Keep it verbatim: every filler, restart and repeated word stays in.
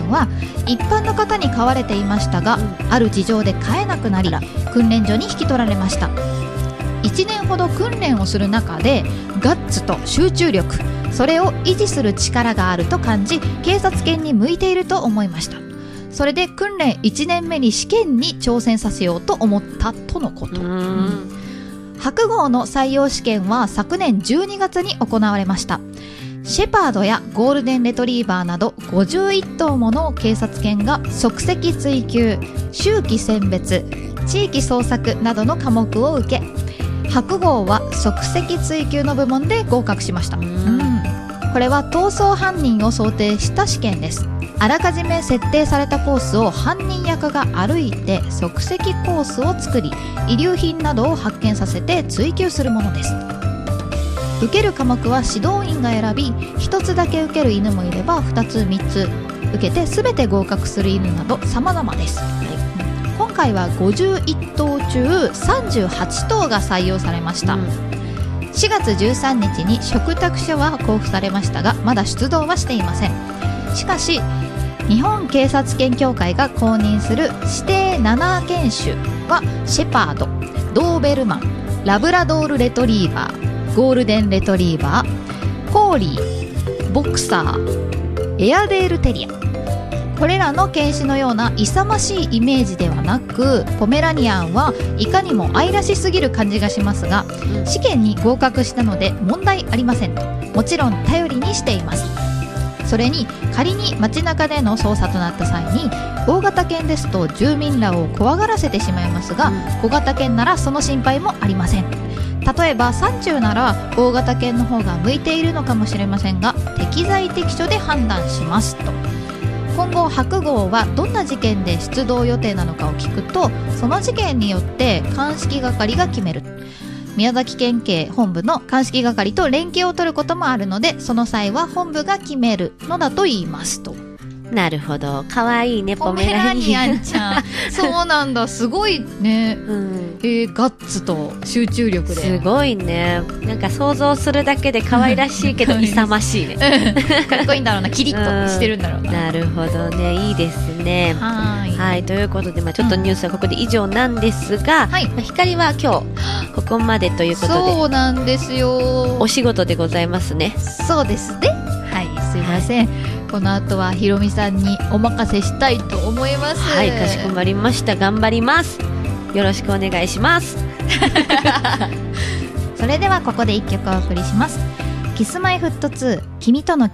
は一般の方に飼われていましたが、うん、ある事情で飼えなくなり訓練所に引き取られました。いちねんほど訓練をする中でガッツと集中力、それを維持する力があると感じ、警察犬に向いていると思いました。それで訓練いちねんめに試験に挑戦させようと思ったとのこと。うん、白号の採用試験は昨年じゅうにがつに行われました。シェパードやゴールデンレトリーバーなどごじゅういっとうもの警察犬が足跡追求、周期選別、地域捜索などの科目を受け、白号は足跡追求の部門で合格しました。うん、これは逃走犯人を想定した試験です。あらかじめ設定されたコースを犯人役が歩いて足跡コースを作り、遺留品などを発見させて追求するものです。受ける科目は指導員が選び、ひとつだけ受ける犬もいればふたつみっつ受けて全て合格する犬など様々です。はい、今回はごじゅういっとう中さんじゅうはちとうが採用されました。うん、しがつじゅうさんにちに嘱託書は交付されましたが、まだ出動はしていません。しかし日本警察犬協会が公認する指定なな犬種はシェパード、ドーベルマン、ラブラドールレトリーバー、ゴールデンレトリーバー、コーリー、ボクサー、エアデールテリア。これらの犬種のような勇ましいイメージではなく、ポメラニアンはいかにも愛らしすぎる感じがしますが、試験に合格したので問題ありませんと、もちろん頼りにしています。それに仮に街中での捜査となった際に、大型犬ですと住民らを怖がらせてしまいますが、小型犬ならその心配もありません。例えば山中なら大型犬の方が向いているのかもしれませんが、適材適所で判断しますと。今後白号はどんな事件で出動予定なのかを聞くと、その事件によって鑑識係が決める。宮崎県警本部の鑑識係と連携を取ることもあるので、その際は本部が決めるのだと言いますと。 なるほど、かわいいね、ポメラニアンちゃんそうなんだ、すごいね、うん、えー、ガッツと集中力で、 すごいね。なんか想像するだけで可愛らしいけど勇ましいねかっこいいんだろうな、キリッとしてるんだろうな、 うん、なるほどね、いいですね。はい、はい、ということで、まあ、ちょっとニュースはここで以上なんですが、うん、はい、まあ、光は今日ここまでということで、 そうなんですよ、 お仕事でございますね。 そうですね、はい、すいません、はい、この後はひろみさんにお任せしたいと思います。 はい、かしこまりました。頑張ります。よろしくお願いしますそれではここでいっきょくお送りします。キスマイフットツー、君との